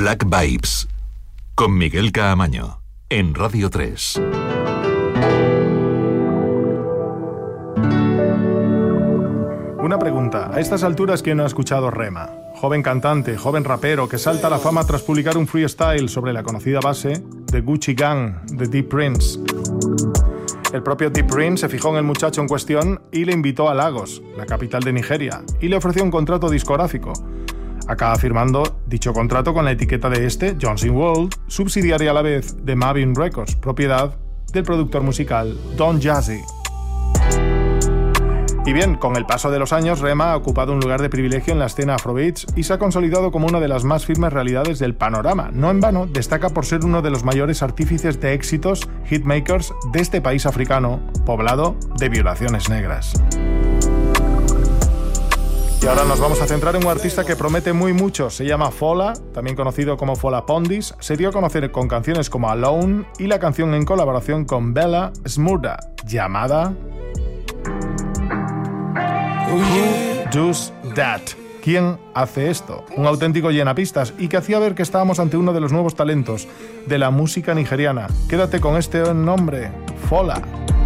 Black Vibes, con Miguel Caamaño, en Radio 3. Una pregunta. A estas alturas, ¿quién no ha escuchado Rema? Joven cantante, joven rapero que salta a la fama tras publicar un freestyle sobre la conocida base de Gucci Gang de D Prince. El propio D Prince se fijó en el muchacho en cuestión y le invitó a Lagos, la capital de Nigeria, y le ofreció un contrato discográfico. Acaba firmando dicho contrato con la etiqueta de Johnson World, subsidiaria a la vez de Mavin Records, propiedad del productor musical Don Jazzy. Y bien, con el paso de los años, Rema ha ocupado un lugar de privilegio en la escena Afrobeats y se ha consolidado como una de las más firmes realidades del panorama. No en vano, destaca por ser uno de los mayores artífices de éxitos hitmakers de este país africano, poblado de violaciones negras. Y ahora nos vamos a centrar en un artista que promete muy mucho. Se llama Fola, también conocido como Fola Pondis. Se dio a conocer con canciones como Alone y la canción en colaboración con Bella Smurda, llamada Who Does That? ¿Quién hace esto? Un auténtico llenapistas y que hacía ver que estábamos ante uno de los nuevos talentos de la música nigeriana. Quédate con este nombre, Fola.